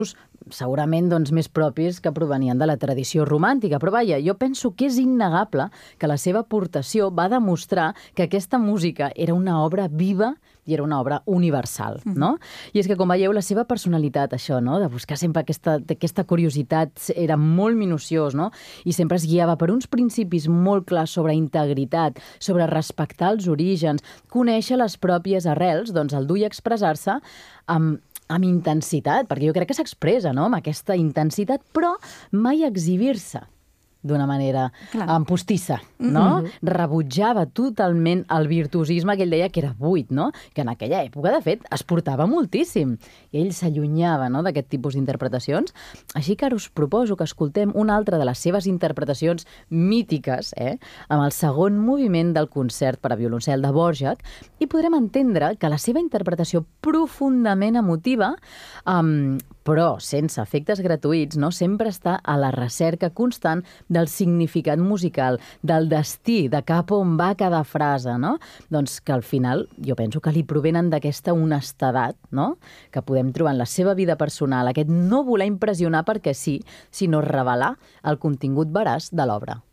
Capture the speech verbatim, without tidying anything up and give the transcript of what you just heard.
segurament doncs, més propis que provenien de la tradició romàntica. Però vaja, jo penso que és innegable que la seva aportació va demostrar que aquesta música era una obra viva i era una obra universal, no? I és que, com veieu, la seva personalitat, això, no?, de buscar sempre aquesta, aquesta curiositat, era molt minuciós, no?, i sempre es guiava per uns principis molt clars sobre integritat, sobre respectar els orígens, conèixer les pròpies arrels, doncs el duia a expressar-se amb amb intensitat, perquè jo crec que s'expressa, no?, amb aquesta intensitat, però mai exhibir-se d'una manera postissa, no? Mm-hmm. Rebutjava totalment el virtuosisme que ell deia que era buit, no? Que en aquella època, de fet, es portava moltíssim. I ell s'allunyava, no?, d'aquest tipus d'interpretacions. Així que ara us proposo que escoltem una altra de les seves interpretacions mítiques, eh?, amb el segon moviment del concert per a violoncel de Dvořák, i podrem entendre que la seva interpretació profundament emotiva, um, però sense efectes gratuïts, no?, sempre està a la recerca constant del significat musical, del destí, de cap on va cada frase, no? Doncs que al final jo penso que li provenen d'aquesta honestedat, no?, que podem trobar en la seva vida personal, aquest no voler impressionar perquè sí, sinó revelar el contingut veraç de l'obra.